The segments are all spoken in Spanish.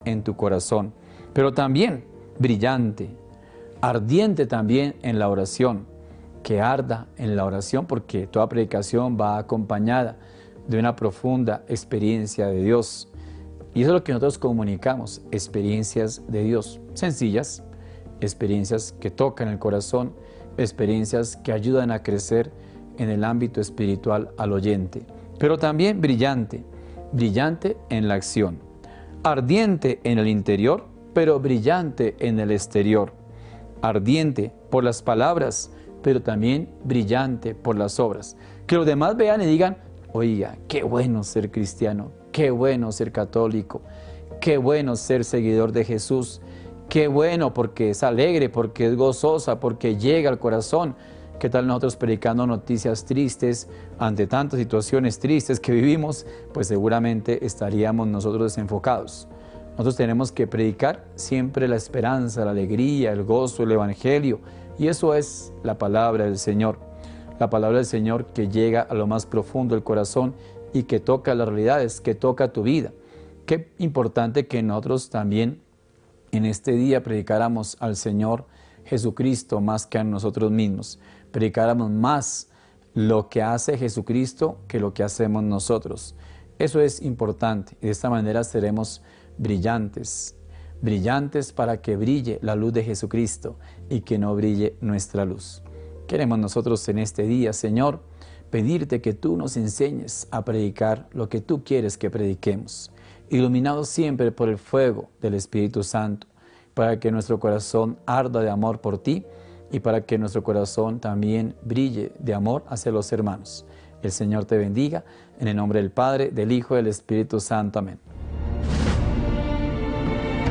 en tu corazón, pero también brillante, ardiente también en la oración, que arda en la oración, porque toda predicación va acompañada de una profunda experiencia de Dios. Y eso es lo que nosotros comunicamos, experiencias de Dios, sencillas, experiencias que tocan el corazón, experiencias que ayudan a crecer en el ámbito espiritual al oyente, pero también brillante, brillante en la acción, ardiente en el interior, pero brillante en el exterior, ardiente por las palabras, pero también brillante por las obras. Que los demás vean y digan, oiga, qué bueno ser cristiano, qué bueno ser católico, qué bueno ser seguidor de Jesús, qué bueno porque es alegre, porque es gozosa, porque llega al corazón. ¿Qué tal nosotros predicando noticias tristes ante tantas situaciones tristes que vivimos? Pues seguramente estaríamos nosotros desenfocados. Nosotros tenemos que predicar siempre la esperanza, la alegría, el gozo, el evangelio. Y eso es la palabra del Señor. La palabra del Señor que llega a lo más profundo del corazón y que toca las realidades, que toca tu vida. Qué importante que nosotros también en este día predicáramos al Señor Jesucristo más que a nosotros mismos. Predicáramos más lo que hace Jesucristo que lo que hacemos nosotros. Eso es importante y de esta manera seremos brillantes, brillantes para que brille la luz de Jesucristo y que no brille nuestra luz. Queremos nosotros en este día, Señor, pedirte que tú nos enseñes a predicar lo que tú quieres que prediquemos, iluminados siempre por el fuego del Espíritu Santo, para que nuestro corazón arda de amor por ti y para que nuestro corazón también brille de amor hacia los hermanos. El Señor te bendiga, en el nombre del Padre, del Hijo y del Espíritu Santo. Amén.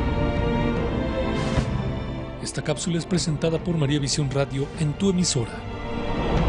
Esta cápsula es presentada por María Visión Radio en tu emisora.